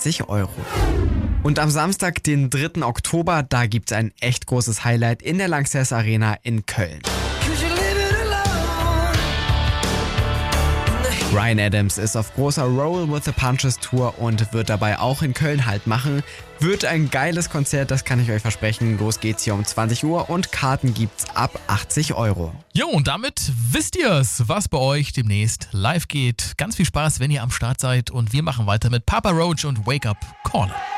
60 Euro. Und am Samstag, den 3. Oktober, da gibt's ein echt großes Highlight in der Lanxess Arena in Köln. Bryan Adams ist auf großer Roll with the Punches Tour und wird dabei auch in Köln Halt machen. Wird ein geiles Konzert, das kann ich euch versprechen. Los geht's hier um 20 Uhr und Karten gibt's ab 80 Euro. Jo, und damit wisst ihr's, was bei euch demnächst live geht. Ganz viel Spaß, wenn ihr am Start seid, und wir machen weiter mit Papa Roach und Wake Up Call.